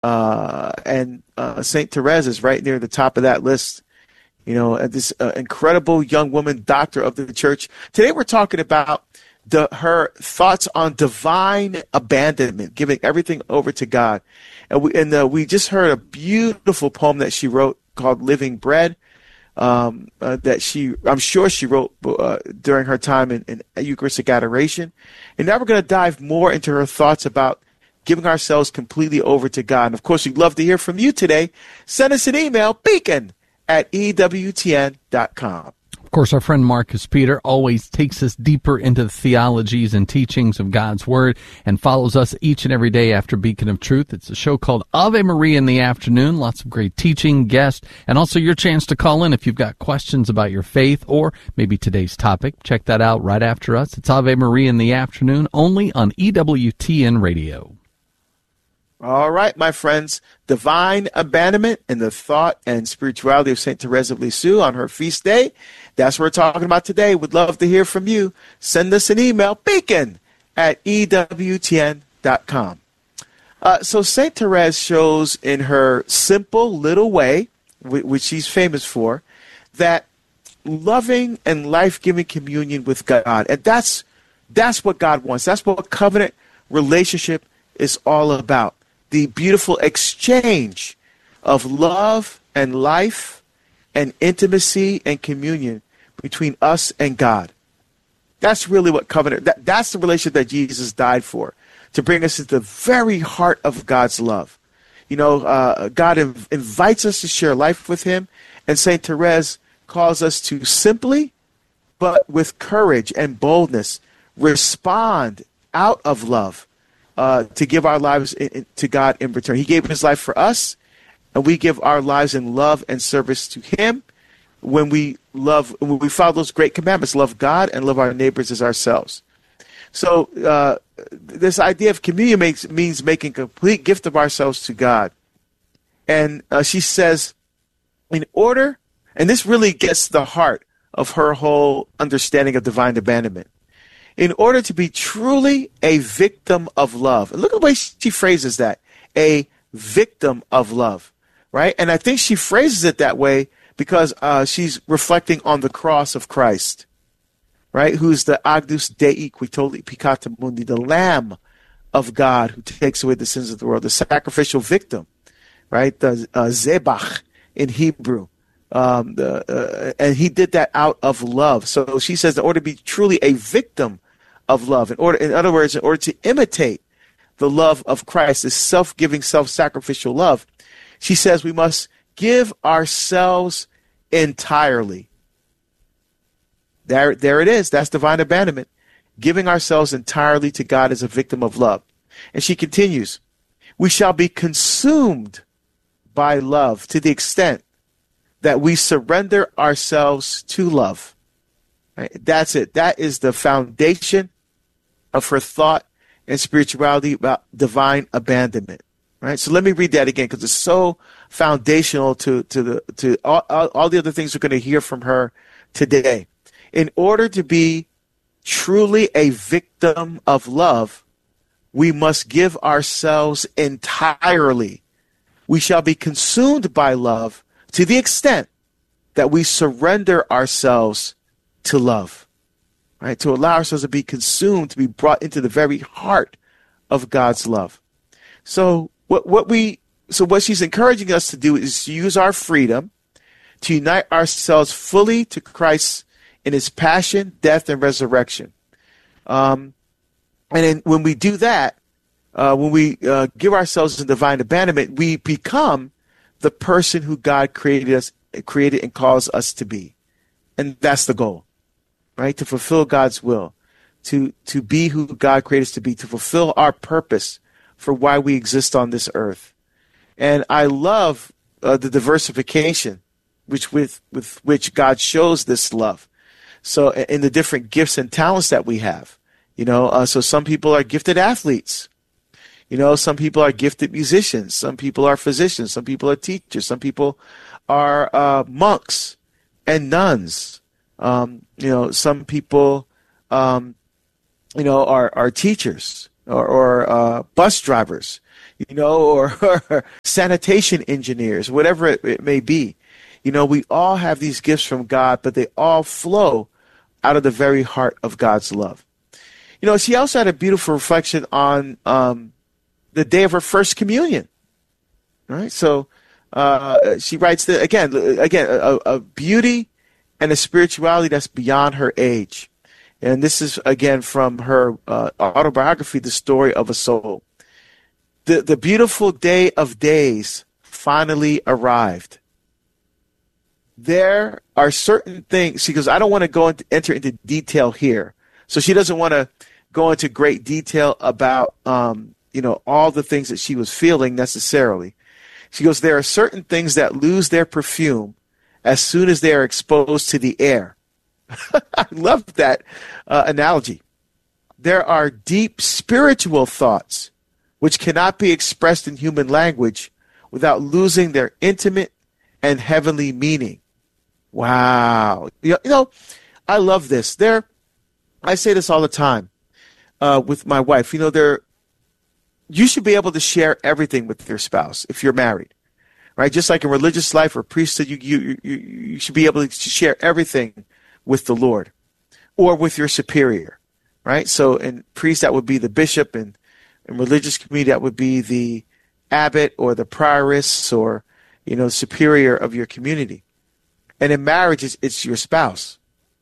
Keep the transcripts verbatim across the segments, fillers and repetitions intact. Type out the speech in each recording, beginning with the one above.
Uh, and uh, Saint Therese is right near the top of that list. You know, this uh, incredible young woman, doctor of the church. Today we're talking about the her thoughts on divine abandonment, giving everything over to God. And we and uh, we just heard a beautiful poem that she wrote called "Living Bread." Um, uh, that she, I'm sure she wrote uh, during her time in, in Eucharistic adoration. And now we're going to dive more into her thoughts about giving ourselves completely over to God. And of course, we'd love to hear from you today. Send us an email, beacon at E W T N dot com. Of course, our friend Marcus Peter always takes us deeper into the theologies and teachings of God's Word and follows us each and every day after Beacon of Truth. It's a show called Ave Maria in the afternoon. Lots of great teaching, guests, and also your chance to call in if you've got questions about your faith or maybe today's topic. Check that out right after us. It's Ave Maria in the afternoon, only on E W T N Radio. All right, my friends, divine abandonment and the thought and spirituality of Saint Therese of Lisieux on her feast day. That's what we're talking about today. We'd love to hear from you. Send us an email, beacon at E W T N dot com. Uh, so Saint Therese shows in her simple little way, which she's famous for, that loving and life-giving communion with God. And that's that's what God wants. That's what covenant relationship is all about. The beautiful exchange of love and life and intimacy and communion between us and God. That's really what covenant, that, that's the relationship that Jesus died for, to bring us into the very heart of God's love. You know, uh, God inv- invites us to share life with him, and Saint Therese calls us to simply, but with courage and boldness, respond out of love. Uh, to give our lives in, in, to God in return. He gave his life for us, and we give our lives in love and service to him when we love, when we follow those great commandments, love God and love our neighbors as ourselves. So uh, this idea of communion makes, means making a complete gift of ourselves to God. And uh, she says, in order, and this really gets to the heart of her whole understanding of divine abandonment, in order to be truly a victim of love. And look at the way she phrases that, a victim of love, right? And I think she phrases it that way because uh, she's reflecting on the cross of Christ, right? Who's the Agnus Dei qui tollit peccata mundi, the Lamb of God who takes away the sins of the world, the sacrificial victim, right? The uh, Zebach in Hebrew. Um, the, uh, and he did that out of love. So she says, in order to be truly a victim of love, in order, in other words, in order to imitate the love of Christ, this self-giving, self-sacrificial love, she says we must give ourselves entirely. There, there it is. That's divine abandonment, giving ourselves entirely to God as a victim of love. And she continues, we shall be consumed by love to the extent that we surrender ourselves to love. Right? That's it. That is the foundation of her thought and spirituality about divine abandonment. Right? So let me read that again because it's so foundational to, to, the, to all, all, all the other things we're going to hear from her today. In order to be truly a victim of love, we must give ourselves entirely. We shall be consumed by love to the extent that we surrender ourselves to love, right? To allow ourselves to be consumed, to be brought into the very heart of God's love. So what, what we, so what she's encouraging us to do is to use our freedom to unite ourselves fully to Christ in his passion, death, and resurrection. Um, and then when we do that, uh, when we uh, give ourselves in divine abandonment, we become the person who God created us, created and calls us to be. And that's the goal, right? To fulfill God's will, to, to be who God created us to be, to fulfill our purpose for why we exist on this earth. And I love uh, the diversification which with, with which God shows this love. So in the different gifts and talents that we have, you know, uh, so some people are gifted athletes. You know, some people are gifted musicians. Some people are physicians. Some people are teachers. Some people are uh, monks and nuns. Um, you know, some people, um, you know, are, are teachers or, or uh, bus drivers. you know, or, or sanitation engineers, whatever it, it may be. You know, we all have these gifts from God, but they all flow out of the very heart of God's love. You know, she also had a beautiful reflection on um, the day of her first communion. All right, so uh, she writes that again, again, a, a beauty and a spirituality that's beyond her age. And this is again from her uh, autobiography, The Story of a Soul. The the beautiful day of days finally arrived. There are certain things. She goes, I don't want to go into enter into detail here. So she doesn't want to go into great detail about um, you know, all the things that she was feeling necessarily. She goes, there are certain things that lose their perfume as soon as they are exposed to the air. I love that uh, analogy. There are deep spiritual thoughts which cannot be expressed in human language without losing their intimate and heavenly meaning. Wow. You know, I love this. There, I say this all the time uh, with my wife. You know, there, you should be able to share everything with your spouse if you're married, right? Just like in religious life or priesthood, you, you, you, you should be able to share everything with the Lord or with your superior, right? So in priest, that would be the bishop, and in religious community, that would be the abbot or the prioress or, you know, superior of your community. And in marriage, it's, it's your spouse.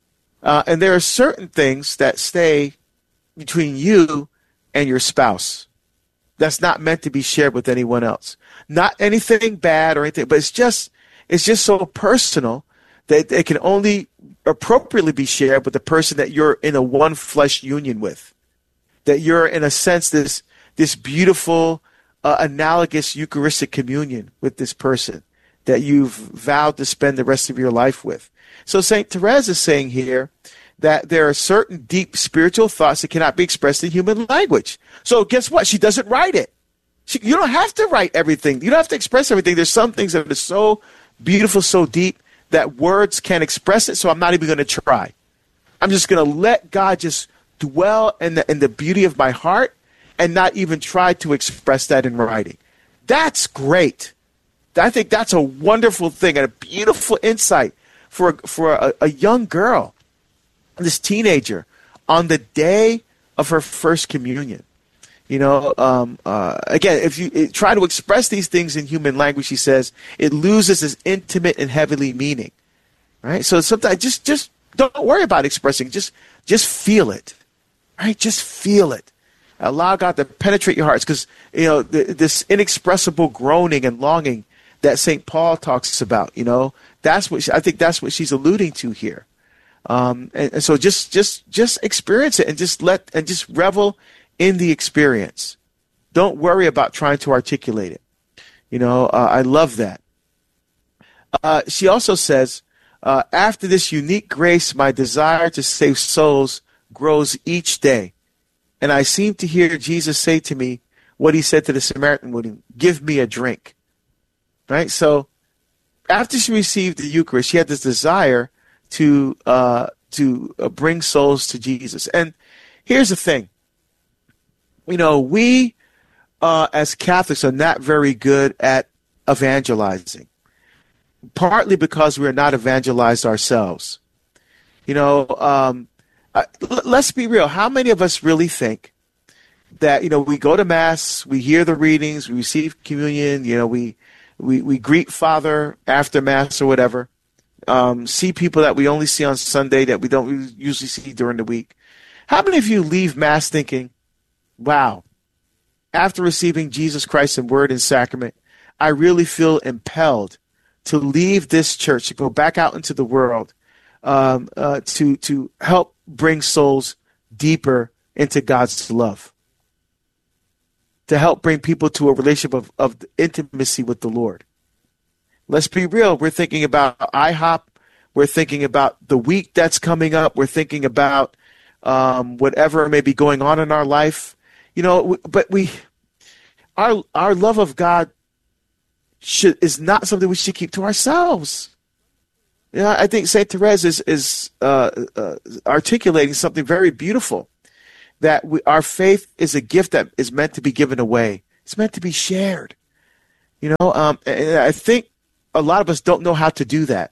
Uh, and there are certain things that stay between you and your spouse that's not meant to be shared with anyone else. Not anything bad or anything, but it's just it's just so personal that it can only appropriately be shared with the person that you're in a one flesh union with. That you're, in a sense, this this beautiful, uh, analogous Eucharistic communion with this person that you've vowed to spend the rest of your life with. So Saint Therese is saying here that there are certain deep spiritual thoughts that cannot be expressed in human language. So guess what? She doesn't write it. She, you don't have to write everything. You don't have to express everything. There's some things that are so beautiful, so deep, that words can't express it, so I'm not even going to try. I'm just going to let God just dwell in the, in the beauty of my heart and not even try to express that in writing. That's great. I think that's a wonderful thing and a beautiful insight for, for a, a young girl, this teenager, on the day of her first communion. You know, um, uh, again, if you it, try to express these things in human language, she says, it loses its intimate and heavenly meaning. Right? So sometimes just just don't worry about expressing. Just just feel it. Right? Just feel it. Allow God to penetrate your hearts, because you know the, this inexpressible groaning and longing that Saint Paul talks about. You know, that's what she, I think that's what she's alluding to here. Um, and, and so just just just experience it and just let and just revel in the experience. Don't worry about trying to articulate it. You know, uh, I love that. Uh, she also says, uh, after this unique grace, my desire to save souls grows each day. And I seem to hear Jesus say to me what he said to the Samaritan woman, give me a drink. Right? So after she received the Eucharist, she had this desire to uh, to uh, bring souls to Jesus. And here's the thing. You know, we uh, as Catholics are not very good at evangelizing, partly because we're not evangelized ourselves. You know, um, uh, l- let's be real. How many of us really think that, you know, we go to Mass, we hear the readings, we receive communion, you know, we we, we greet Father after Mass or whatever, um, see people that we only see on Sunday that we don't usually see during the week. How many of you leave Mass thinking, wow, after receiving Jesus Christ in word and sacrament, I really feel impelled to leave this church, to go back out into the world, um, uh, to to help bring souls deeper into God's love, to help bring people to a relationship of, of intimacy with the Lord. Let's be real. We're thinking about I hop. We're thinking about the week that's coming up. We're thinking about um, whatever may be going on in our life. You know, but we, our our love of God should is not something we should keep to ourselves. You know, I think Saint Therese is is uh, uh, articulating something very beautiful, that we, our faith is a gift that is meant to be given away. It's meant to be shared. You know, um, and I think a lot of us don't know how to do that.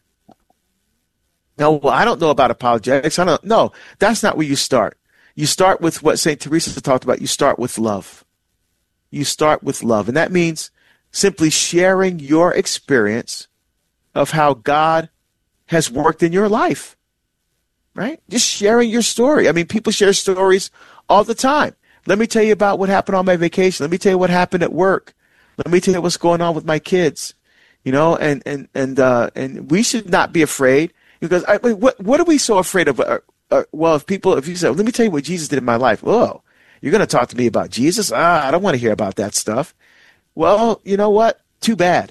No, well, I don't know about apologetics. I don't know. That's not where you start. You start with what Saint Teresa talked about. You start with love. You start with love. And that means simply sharing your experience of how God has worked in your life, right? Just sharing your story. I mean, people share stories all the time. Let me tell you about what happened on my vacation. Let me tell you what happened at work. Let me tell you what's going on with my kids, you know, and, and, and, uh, and we should not be afraid because I mean, what, what are we so afraid of? Uh, uh, well, if people, if you say, let me tell you what Jesus did in my life. Oh, you're going to talk to me about Jesus? Ah, I don't want to hear about that stuff. Well, you know what? Too bad.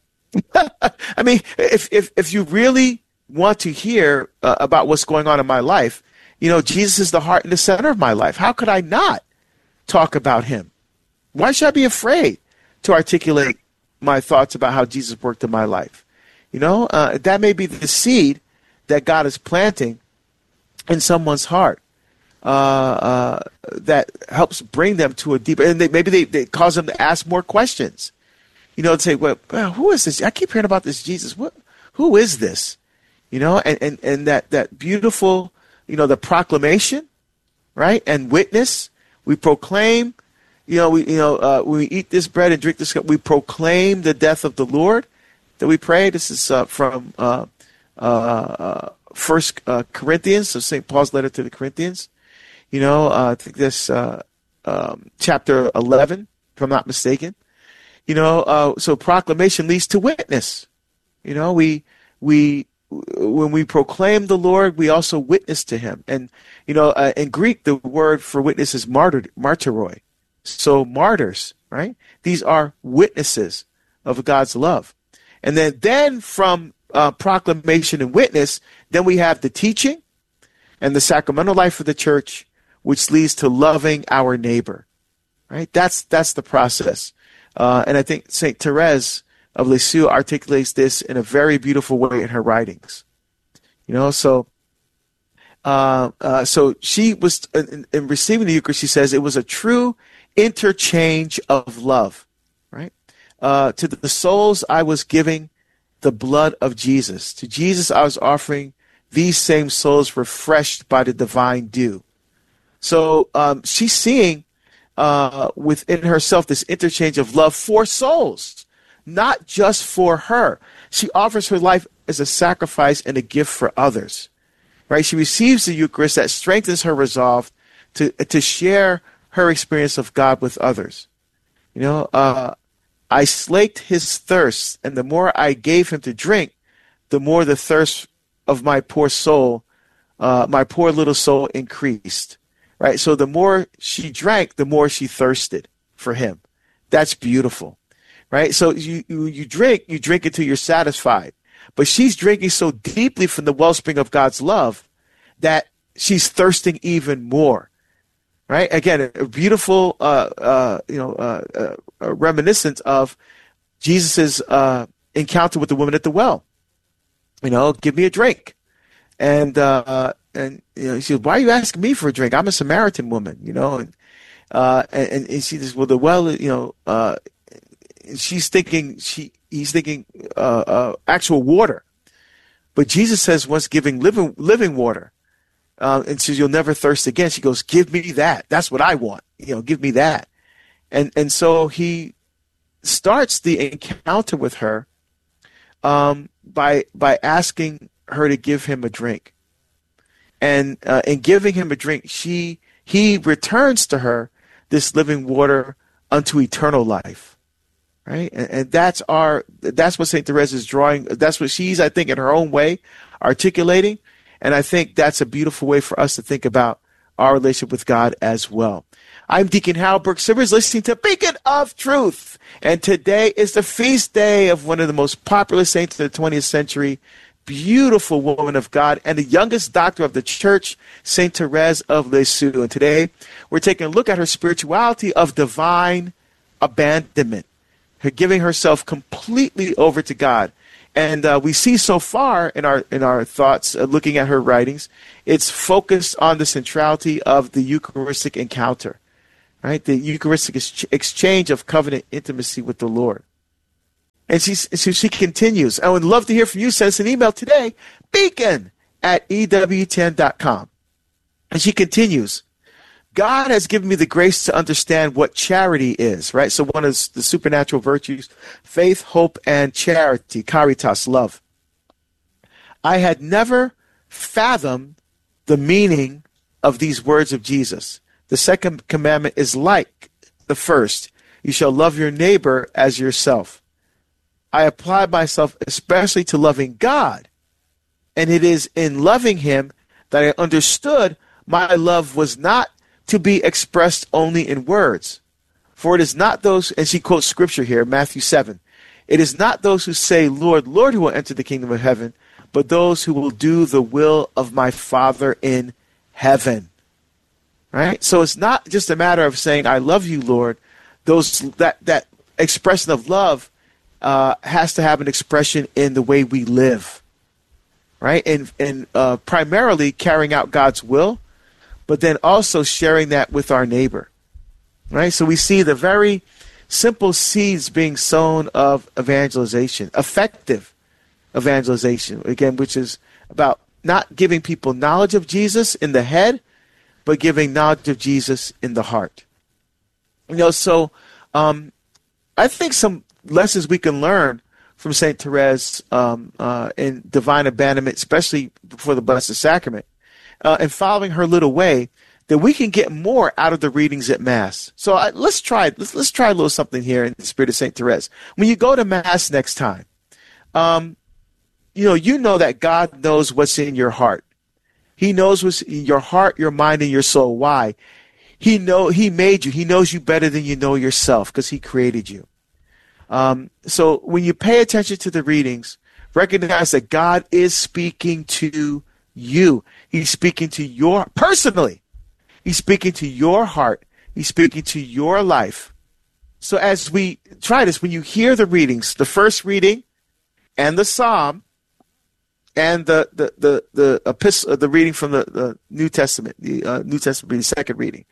I mean, if, if, if you really want to hear uh, about what's going on in my life, you know, Jesus is the heart and the center of my life. How could I not talk about him? Why should I be afraid to articulate my thoughts about how Jesus worked in my life? You know, uh, that may be the seed that God is planting in someone's heart uh, uh, that helps bring them to a deeper, and they, maybe they, they cause them to ask more questions. You know, to say, well, well, who is this? I keep hearing about this Jesus. What, who is this? You know, and, and, and that, that beautiful, you know, the proclamation, right? And witness. We proclaim, you know, we, you know, uh, when we eat this bread and drink this cup, we proclaim the death of the Lord that we pray. This is uh, from uh, uh, First uh, Corinthians, so Saint Paul's letter to the Corinthians. You know, uh, I think this uh, um, chapter eleven, if I'm not mistaken. You know, uh, so proclamation leads to witness. You know, we we when we proclaim the Lord, we also witness to him. And, you know, uh, in Greek, the word for witness is martyr, martyroi. So martyrs, right? These are witnesses of God's love. And then, then from uh, proclamation and witness, then we have the teaching and the sacramental life of the church, which leads to loving our neighbor, right? That's, that's the process. Uh, and I think Saint Therese of Lisieux articulates this in a very beautiful way in her writings. You know, so uh, uh, so she was, in, in receiving the Eucharist, she says it was a true interchange of love, right? Uh, to the souls I was giving the blood of Jesus. To Jesus I was offering these same souls refreshed by the divine dew. So um, she's seeing uh, within herself this interchange of love for souls, not just for her. She offers her life as a sacrifice and a gift for others, right? She receives the Eucharist that strengthens her resolve to to share her experience of God with others. You know, uh, I slaked his thirst, and the more I gave him to drink, the more the thirst of my poor soul, uh, my poor little soul increased, right? So the more she drank, the more she thirsted for him. That's beautiful, right? So you, you, you drink, you drink until you're satisfied. But she's drinking so deeply from the wellspring of God's love that she's thirsting even more. Right? Again, a beautiful, uh, uh, you know, uh, uh, uh, reminiscence of Jesus's uh, encounter with the woman at the well. You know, give me a drink, and uh, and you know, she says, "Why are you asking me for a drink? I'm a Samaritan woman." You know, and uh, and, and she says, "Well, the well, you know," uh, she's thinking she he's thinking uh, uh, actual water, but Jesus says, "Once giving living living water." Uh, and says, "You'll never thirst again." She goes, "Give me that. That's what I want. You know, give me that." And and so he starts the encounter with her um, by by asking her to give him a drink. And uh, in giving him a drink, she he returns to her this living water unto eternal life. Right, and, and that's our that's what Saint Therese is drawing. That's what she's, I think, in her own way, articulating. And I think that's a beautiful way for us to think about our relationship with God as well. I'm Deacon Hal Burke Sivers, listening to Beacon of Truth. And today is the feast day of one of the most popular saints of the twentieth century, beautiful woman of God, and the youngest doctor of the church, Saint Therese of Lisieux. And today we're taking a look at her spirituality of divine abandonment, her giving herself completely over to God. And uh, we see so far in our in our thoughts, uh, looking at her writings, it's focused on the centrality of the Eucharistic encounter. right? The Eucharistic ex- exchange of covenant intimacy with the Lord. And she, so she continues, I would love to hear from you. Send us an email today, beacon at E W ten dot com. And she continues, God has given me the grace to understand what charity is, right? So one of the supernatural virtues, faith, hope, and charity, caritas, love. I had never fathomed the meaning of these words of Jesus. The second commandment is like the first. You shall love your neighbor as yourself. I applied myself especially to loving God, and it is in loving him that I understood my love was not to be expressed only in words. For it is not those, and she quotes scripture here, Matthew seven, it is not those who say, Lord, Lord, who will enter the kingdom of heaven, but those who will do the will of my Father in heaven. Right? So it's not just a matter of saying, I love you, Lord. Those that, that expression of love Uh, has to have an expression in the way we live, right? And and uh, primarily carrying out God's will, but then also sharing that with our neighbor, right? So we see the very simple seeds being sown of evangelization, effective evangelization, again, which is about not giving people knowledge of Jesus in the head, but giving knowledge of Jesus in the heart. You know, so um, I think some lessons we can learn from Saint Therese um, uh, in divine abandonment, especially before the Blessed Sacrament, uh, and following her little way, that we can get more out of the readings at Mass. So I, let's try let's let's try a little something here in the spirit of Saint Therese. When you go to Mass next time, um, you know you know that God knows what's in your heart. He knows what's in your heart, your mind, and your soul. Why? He know He made you. He knows you better than you know yourself because He created you. Um, so when you pay attention to the readings, recognize that God is speaking to you. He's speaking to your, personally, he's speaking to your heart. He's speaking to your life. So as we try this, when you hear the readings, the first reading and the Psalm and the, the, the, the epistle, the reading from the, the New Testament, the uh, New Testament, the second reading,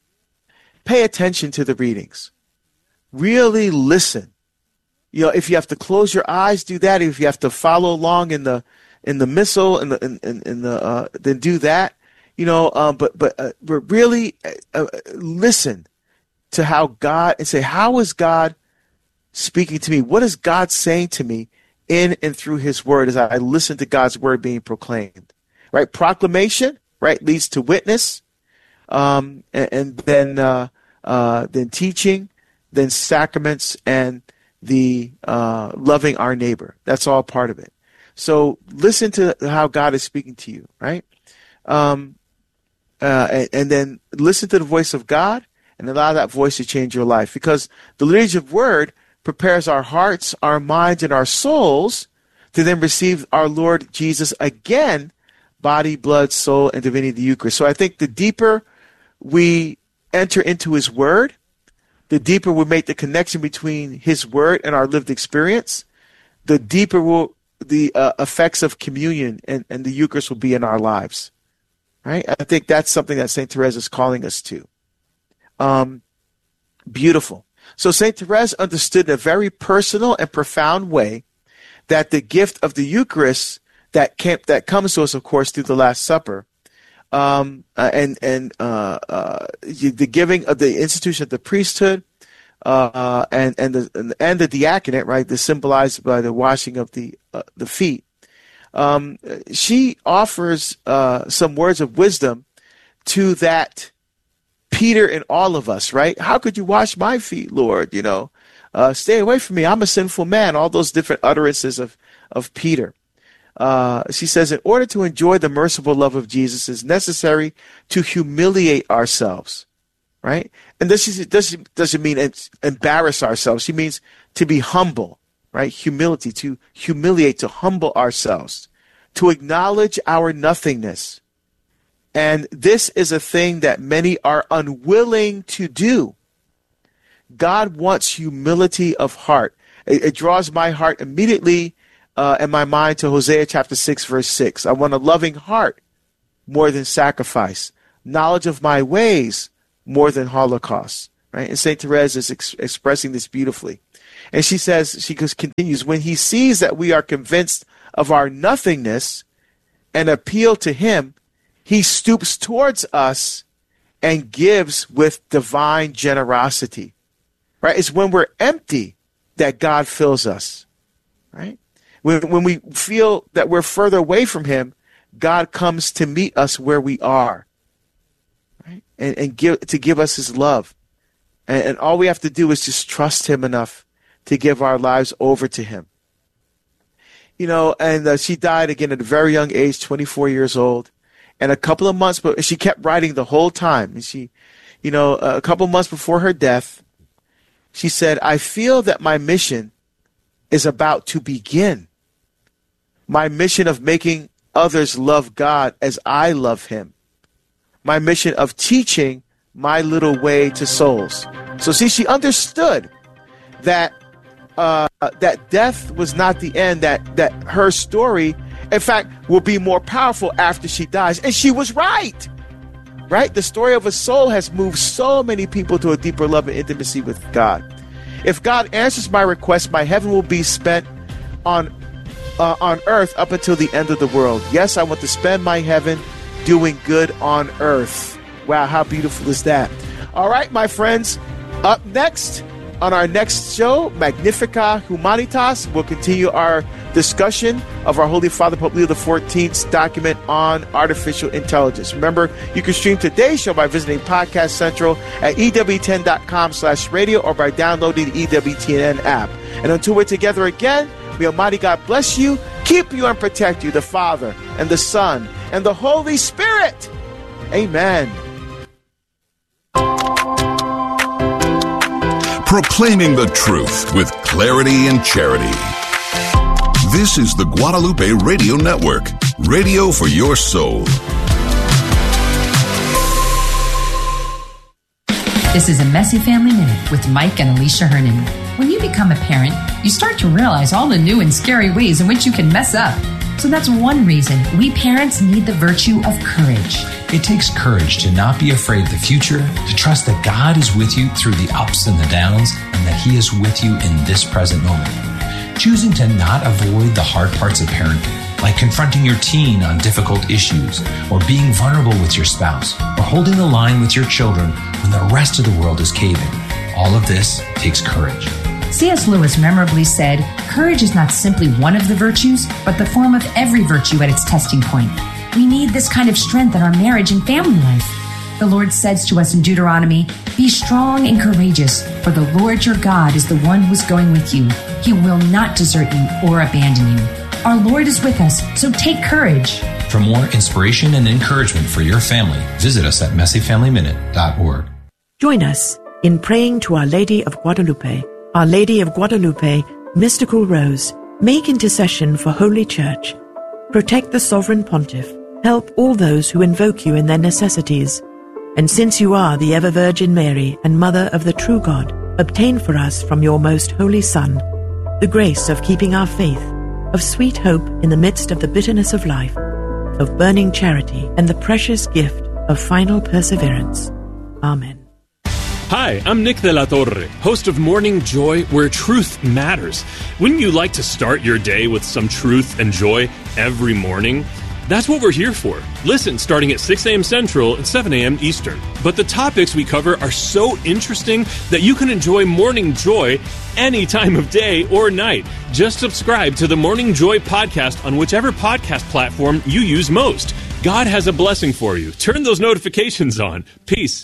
pay attention to the readings. Really listen. You know, if you have to close your eyes, do that. If you have to follow along in the in the missal and the in, in, in the uh, then do that. You know, um, but but uh, but really uh, listen to how God and say, how is God speaking to me? What is God saying to me in and through His Word as I listen to God's Word being proclaimed? Right, proclamation, right, leads to witness, um, and, and then uh, uh, then teaching, then sacraments, and the uh, loving our neighbor. That's all part of it. So listen to how God is speaking to you, right? Um, uh, and, and then listen to the voice of God and allow that voice to change your life, because the liturgy of word prepares our hearts, our minds, and our souls to then receive our Lord Jesus again, body, blood, soul, and divinity of the Eucharist. So I think the deeper we enter into His Word, the deeper we make the connection between His Word and our lived experience, the deeper will the uh, effects of communion and, and the Eucharist will be in our lives. Right? I think that's something that Saint Therese is calling us to. Um, beautiful. So Saint Therese understood in a very personal and profound way that the gift of the Eucharist that came, that comes to us, of course, through the Last Supper, um, uh, and and uh, uh, the giving of the institution of the priesthood, uh, and and the and the diaconate, right, the symbolized by the washing of the uh, the feet. Um, she offers uh, some words of wisdom to that Peter in all of us, right? How could you wash my feet, Lord? You know, uh, stay away from me. I'm a sinful man. All those different utterances of, of Peter. Uh, she says, in order to enjoy the merciful love of Jesus, it's necessary to humiliate ourselves, right? And this is, doesn't, doesn't mean embarrass ourselves. She means to be humble, right? Humility, to humiliate, to humble ourselves, to acknowledge our nothingness. And this is a thing that many are unwilling to do. God wants humility of heart. It, it draws my heart immediately uh, and my mind to Hosea chapter six, verse six. I want a loving heart more than sacrifice, knowledge of my ways more than Holocaust, right? And Saint Therese is ex- expressing this beautifully. And she says, she continues, when he sees that we are convinced of our nothingness and appeal to him, he stoops towards us and gives with divine generosity, right? It's when we're empty that God fills us, right? When, when we feel that we're further away from him, God comes to meet us where we are, right? And, and give, to give us his love. And, and all we have to do is just trust him enough to give our lives over to him. You know, and uh, she died again at a very young age, twenty-four years old. And a couple of months, but she kept writing the whole time. And she, you know, a couple of months before her death, she said, I feel that my mission is about to begin. My mission of making others love God as I love him. My mission of teaching my little way to souls. So see, she understood that uh, that death was not the end, that, that her story, in fact, will be more powerful after she dies. And she was right. Right? The story of a soul has moved so many people to a deeper love and intimacy with God. If God answers my request, my heaven will be spent on uh, on earth up until the end of the world. Yes, I want to spend my heaven doing good on earth. Wow, how beautiful is that? All right, my friends, up next on our next show, Magnificat Humanitas, we'll continue our discussion of our Holy Father Pope Leo the fourteenth's document on artificial intelligence. Remember, you can stream today's show by visiting Podcast Central at E W ten dot com slash radio or by downloading the E W T N app. And until we're together again, may Almighty God bless you, keep you and protect you, the Father and the Son and the Holy Spirit. Amen. Proclaiming the truth with clarity and charity. This is the Guadalupe Radio Network, radio for your soul. This is a Messy Family Minute with Mike and Alicia Hernan. When you become a parent, you start to realize all the new and scary ways in which you can mess up. So that's one reason we parents need the virtue of courage. It takes courage to not be afraid of the future, to trust that God is with you through the ups and the downs, and that he is with you in this present moment. Choosing to not avoid the hard parts of parenting, like confronting your teen on difficult issues, or being vulnerable with your spouse, or holding the line with your children when the rest of the world is caving. All of this takes courage. C S Lewis memorably said, courage is not simply one of the virtues, but the form of every virtue at its testing point. We need this kind of strength in our marriage and family life. The Lord says to us in Deuteronomy, be strong and courageous, for the Lord your God is the one who is going with you. He will not desert you or abandon you. Our Lord is with us, so take courage. For more inspiration and encouragement for your family, visit us at messy family minute dot org. Join us in praying to Our Lady of Guadalupe. Our Lady of Guadalupe, Mystical Rose, make intercession for Holy Church. Protect the Sovereign Pontiff. Help all those who invoke you in their necessities. And since you are the ever-Virgin Mary and Mother of the true God, obtain for us from your most holy Son the grace of keeping our faith, of sweet hope in the midst of the bitterness of life, of burning charity, and the precious gift of final perseverance. Amen. Hi, I'm Nick de la Torre, host of Morning Joy, where truth matters. Wouldn't you like to start your day with some truth and joy every morning? That's what we're here for. Listen starting at six a.m. Central and seven a.m. Eastern. But the topics we cover are so interesting that you can enjoy Morning Joy any time of day or night. Just subscribe to the Morning Joy podcast on whichever podcast platform you use most. God has a blessing for you. Turn those notifications on. Peace.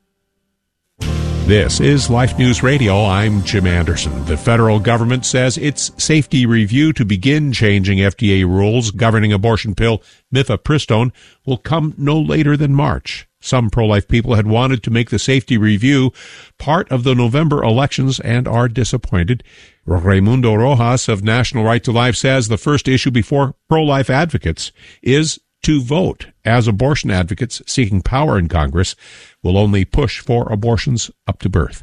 This is Life News Radio. I'm Jim Anderson. The federal government says its safety review to begin changing F D A rules governing abortion pill mifepristone will come no later than March. Some pro-life people had wanted to make the safety review part of the November elections and are disappointed. Raimundo Rojas of National Right to Life says the first issue before pro-life advocates is to vote, as abortion advocates seeking power in Congress will only push for abortions up to birth.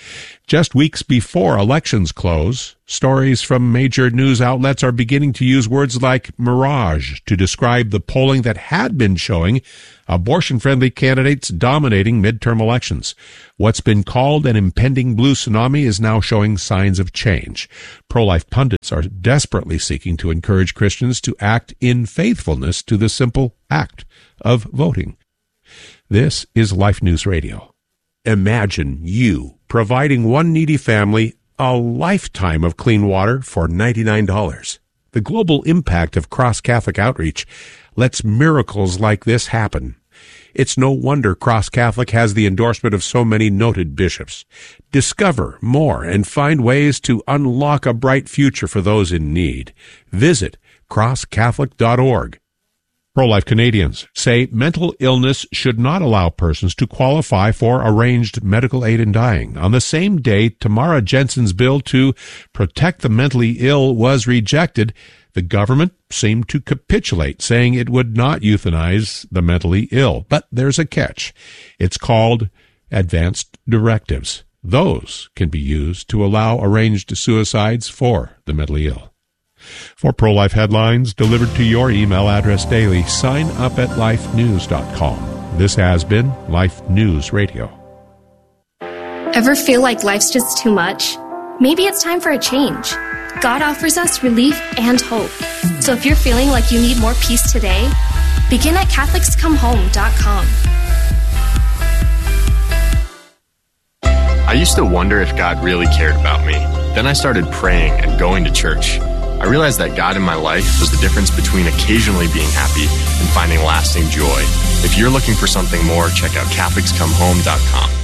Just weeks before elections close, stories from major news outlets are beginning to use words like mirage to describe the polling that had been showing abortion-friendly candidates dominating midterm elections. What's been called an impending blue tsunami is now showing signs of change. Pro-life pundits are desperately seeking to encourage Christians to act in faithfulness to the simple act of voting. This is Life News Radio. Imagine you providing one needy family a lifetime of clean water for ninety-nine dollars. The global impact of cross-Catholic outreach lets miracles like this happen. It's no wonder Cross Catholic has the endorsement of so many noted bishops. Discover more and find ways to unlock a bright future for those in need. Visit cross catholic dot org. Pro-life Canadians say mental illness should not allow persons to qualify for arranged medical aid in dying. On the same day Tamara Jensen's bill to protect the mentally ill was rejected, the government seemed to capitulate, saying it would not euthanize the mentally ill. But there's a catch. It's called advanced directives. Those can be used to allow arranged suicides for the mentally ill. For pro-life headlines delivered to your email address daily, sign up at life news dot com. This has been Life News Radio. Ever feel like life's just too much? Maybe it's time for a change. God offers us relief and hope. So if you're feeling like you need more peace today, begin at catholics come home dot com. I used to wonder if God really cared about me. Then I started praying and going to church. I realized that God in my life was the difference between occasionally being happy and finding lasting joy. If you're looking for something more, check out catholics come home dot com.